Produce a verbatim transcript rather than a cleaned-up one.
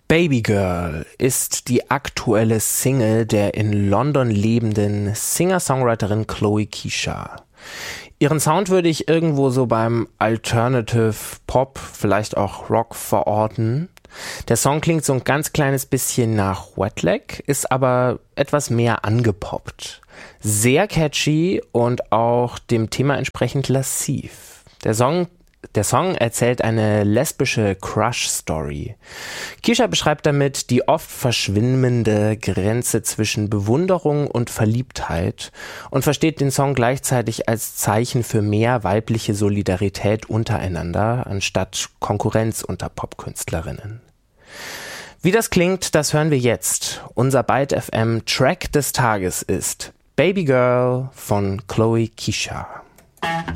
Baby Girl ist die aktuelle Single der in London lebenden Singer-Songwriterin Chloe Kisha. Ihren Sound würde ich irgendwo so beim Alternative Pop, vielleicht auch Rock verorten. Der Song klingt so ein ganz kleines bisschen nach Wet Leg, ist aber etwas mehr angepoppt. Sehr catchy und auch dem Thema entsprechend lassiv. Der Song Der Song erzählt eine lesbische Crush-Story. Kisha beschreibt damit die oft verschwimmende Grenze zwischen Bewunderung und Verliebtheit und versteht den Song gleichzeitig als Zeichen für mehr weibliche Solidarität untereinander, anstatt Konkurrenz unter Popkünstlerinnen. Wie das klingt, das hören wir jetzt. Unser Byte F M Track des Tages ist Baby Girl von Chloe Kisha.